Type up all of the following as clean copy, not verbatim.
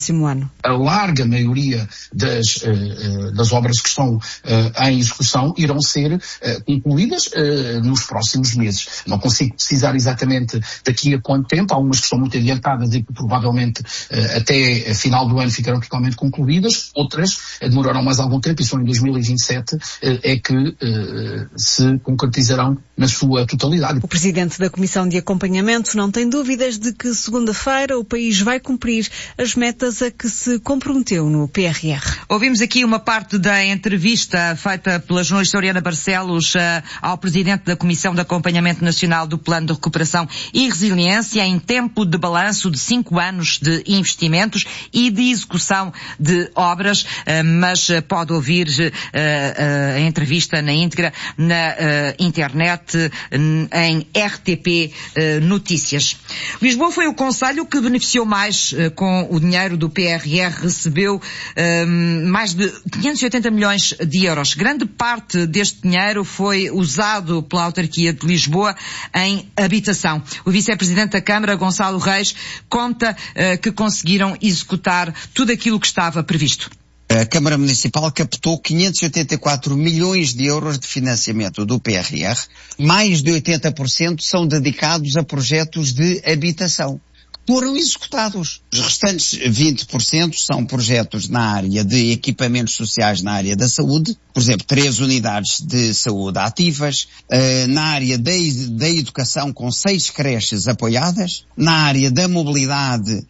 próximo ano. A larga maioria das obras que estão em execução irão ser concluídas nos próximos meses. Não consigo precisar exatamente daqui a quanto tempo, há umas que estão muito adiantadas e que provavelmente até final do ano ficarão totalmente concluídas, outras demorarão mais algum tempo e só em 2027 é que se concretizarão na sua totalidade. O presidente da Comissão de Acompanhamento não tem dúvidas de que segunda-feira o país vai cumprir as metas a que se comprometeu no PRR. Ouvimos aqui uma parte da entrevista feita pela jornalista Oriana Barcelos ao presidente da Comissão de Acompanhamento Nacional do Plano de Recuperação e Resiliência em tempo de balanço de 5 anos de investimentos e de execução de obras, mas pode ouvir a entrevista na íntegra na internet em RTP Notícias. Lisboa foi o concelho que beneficiou mais com o dinheiro do PRR, recebeu mais de 580 milhões de euros. Grande parte deste dinheiro foi usado pela autarquia de Lisboa em habitação. O vice-presidente da Câmara, Gonçalo Reis, conta que conseguiram executar tudo aquilo que estava previsto. A Câmara Municipal captou 584 milhões de euros de financiamento do PRR. Mais de 80% são dedicados a projetos de habitação. Foram executados. Os restantes 20% são projetos na área de equipamentos sociais na área da saúde, por exemplo, 3 unidades de saúde ativas, na área da educação com 6 creches apoiadas, na área da mobilidade,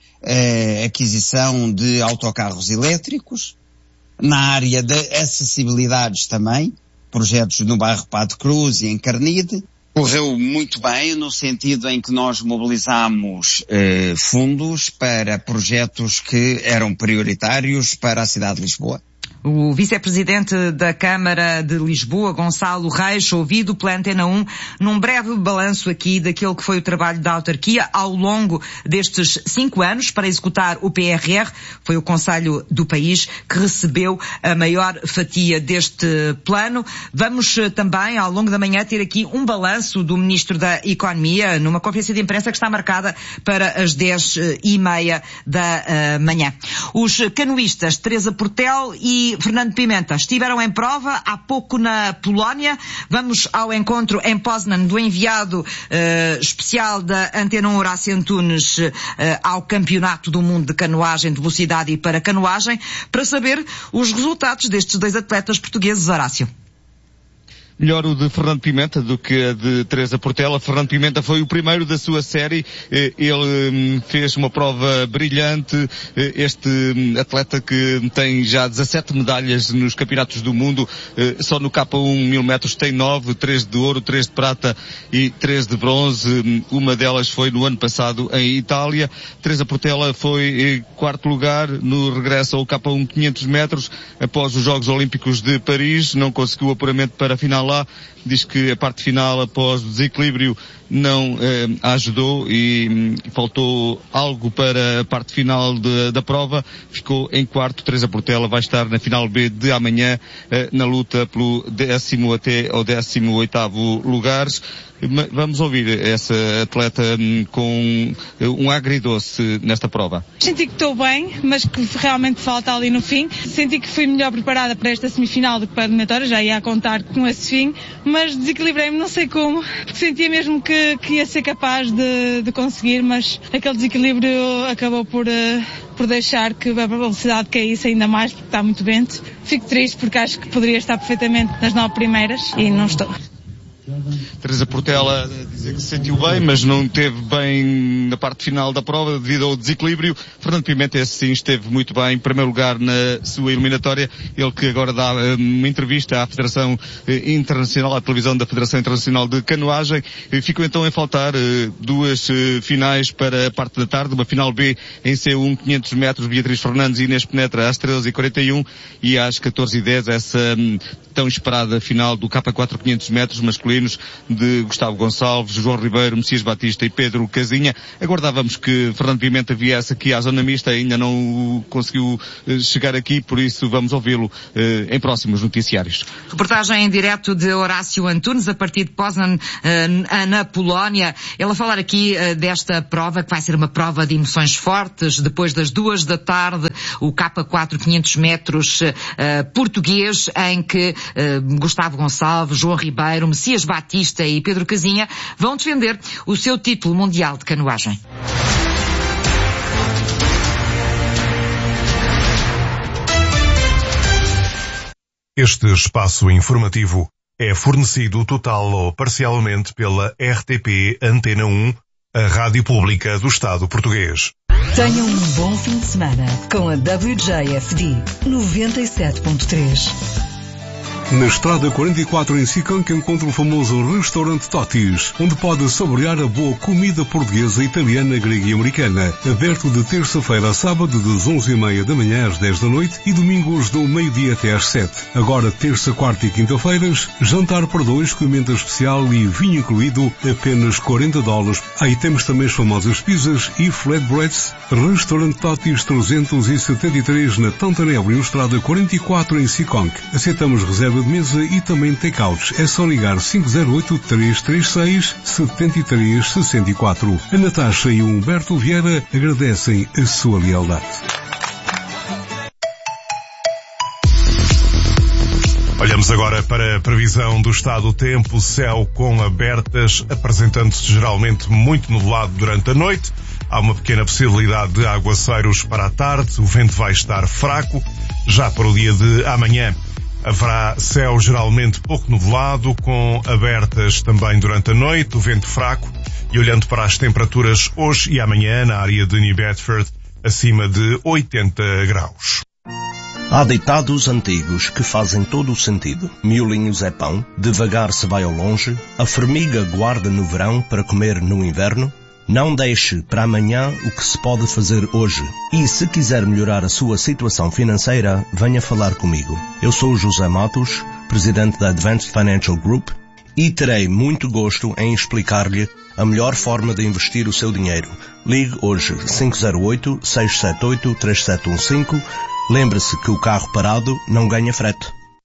aquisição de autocarros elétricos, na área de acessibilidades também, projetos no bairro Padre Cruz e em Carnide. Correu muito bem no sentido em que nós mobilizámos fundos para projetos que eram prioritários para a cidade de Lisboa. O vice-presidente da Câmara de Lisboa, Gonçalo Reis, ouvido pela Antena 1, num breve balanço aqui daquilo que foi o trabalho da autarquia ao longo destes 5 anos para executar o PRR. Foi o concelho do país que recebeu a maior fatia deste plano. Vamos também, ao longo da manhã, ter aqui um balanço do Ministro da Economia numa conferência de imprensa que está marcada para as 10h30 da manhã. Os canoístas Teresa Portel e Fernando Pimenta estiveram em prova há pouco na Polónia. Vamos ao encontro em Poznan do enviado especial da Antena 1, Horácio Antunes, ao Campeonato do Mundo de Canoagem de Velocidade e para Canoagem, para saber os resultados destes 2 atletas portugueses. Horácio. Melhor o de Fernando Pimenta do que a de Teresa Portela. Fernando Pimenta foi o primeiro da sua série. Ele fez uma prova brilhante. Este atleta que tem já 17 medalhas nos campeonatos do mundo, só no K1 1000 metros tem 9, 3 de ouro, 3 de prata e 3 de bronze. Uma delas foi no ano passado em Itália. Teresa Portela foi em 4º lugar no regresso ao K1 500 metros após os Jogos Olímpicos de Paris. Não conseguiu o apuramento para a final lá. Diz que a parte final, após o desequilíbrio, não a ajudou e faltou algo para a parte final da prova. Ficou em 4º. Teresa Portela vai estar na final B de amanhã na luta pelo 10º até ao 18º lugares. Vamos ouvir essa atleta com um agridoce nesta prova. Senti que estou bem, mas que realmente falta ali no fim. Senti que fui melhor preparada para esta semifinal do que para a eliminatória, já ia a contar com esse fim, mas desequilibrei-me, não sei como. Sentia mesmo que ia ser capaz de conseguir, mas aquele desequilíbrio acabou por deixar que a velocidade caísse ainda mais, porque está muito vento. Fico triste porque acho que poderia estar perfeitamente nas 9 primeiras e não estou. Teresa Portela dizer que se sentiu bem, mas não esteve bem na parte final da prova devido ao desequilíbrio. Fernando Pimenta, esse sim, esteve muito bem, em primeiro lugar na sua eliminatória. Ele que agora dá uma entrevista à Federação Internacional, à televisão da Federação Internacional de Canoagem. Ficou então a faltar 2 finais para a parte da tarde, uma final B em C1 500 metros, Beatriz Fernandes e Inês Penetra às 13h41 e às 14h10 essa tão esperada final do K4 500 metros masculinos de Gustavo Gonçalves Gonçalves, João Ribeiro, Messias Batista e Pedro Casinha. Aguardávamos que Fernando Pimenta viesse aqui à zona mista, ainda não conseguiu chegar aqui, por isso vamos ouvi-lo em próximos noticiários. Reportagem em direto de Horácio Antunes, a partir de Poznan, na Polónia. Ele a falar aqui desta prova, que vai ser uma prova de emoções fortes. Depois das 2 da tarde, o K4 500 metros português, em que Gustavo Gonçalves, João Ribeiro, Messias Batista e Pedro Casinha vão defender o seu título mundial de canoagem. Este espaço informativo é fornecido total ou parcialmente pela RTP Antena 1, a Rádio Pública do Estado Português. Tenham um bom fim de semana com a WJFD 97.3. Na Estrada 44 em Sicanca encontra o famoso restaurante Totis, onde pode saborear a boa comida portuguesa, italiana, grega e americana. Aberto de terça-feira a sábado das 11h30 da manhã às 10 da noite e domingos do meio-dia até às 7. Agora terça, quarta e quinta-feiras, jantar para 2 com emenda especial e vinho incluído, apenas $40. Aí temos também as famosas pizzas e flatbreads. Restaurante Totis 373 na Taunton Avenue, Estrada 44 em Sicanca. Aceitamos reserva de mesa e também take-outs. É só ligar 508-336-7364. A Natasha e o Humberto Vieira agradecem a sua lealdade. Olhamos agora para a previsão do estado do tempo, céu com abertas, apresentando-se geralmente muito nublado durante a noite. Há uma pequena possibilidade de aguaceiros para a tarde, o vento vai estar fraco. Já para o dia de amanhã, haverá céu geralmente pouco nublado, com abertas também durante a noite, o vento fraco. E olhando para as temperaturas hoje e amanhã, na área de New Bedford, acima de 80 graus. Há ditados antigos que fazem todo o sentido. Miolinhos é pão, devagar se vai ao longe, a formiga guarda no verão para comer no inverno. Não deixe para amanhã o que se pode fazer hoje. E se quiser melhorar a sua situação financeira, venha falar comigo. Eu sou o José Matos, presidente da Advanced Financial Group, e terei muito gosto em explicar-lhe a melhor forma de investir o seu dinheiro. Ligue hoje 508-678-3715. Lembre-se que o carro parado não ganha frete.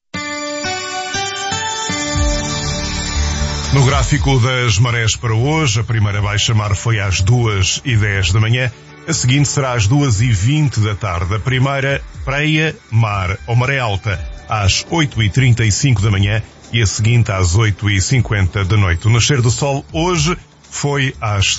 No gráfico das marés para hoje, a primeira baixa-mar foi às 2h10 da manhã, a seguinte será às 2h20 da tarde. A primeira, praia, mar ou maré alta, às 8h35 da manhã e a seguinte às 8h50 da noite. O nascer do sol hoje foi às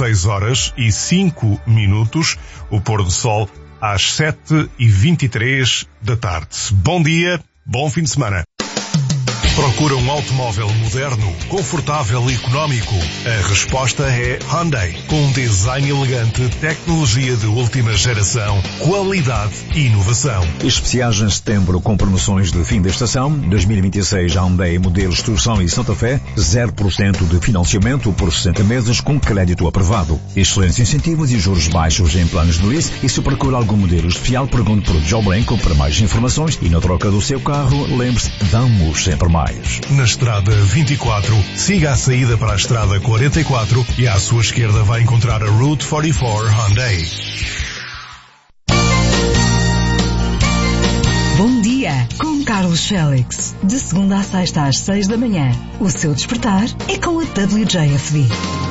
6h05, o pôr do sol às 7h23 da tarde. Bom dia, bom fim de semana. Procura um automóvel moderno, confortável e económico? A resposta é Hyundai. Com um design elegante, tecnologia de última geração, qualidade e inovação. Especiais em setembro com promoções de fim da estação. 2026 Hyundai modelos Tucson e Santa Fé. 0% de financiamento por 60 meses com crédito aprovado. Excelentes incentivos e juros baixos em planos de lease. E se procura algum modelo especial, pergunte por Joe Blanco para mais informações. E na troca do seu carro, lembre-se, damos sempre mais. Na Estrada 24, siga a saída para a Estrada 44 e à sua esquerda vai encontrar a Route 44 Hyundai. Bom dia, com Carlos Félix. De segunda a sexta às 6 da manhã. O seu despertar é com a WJFD.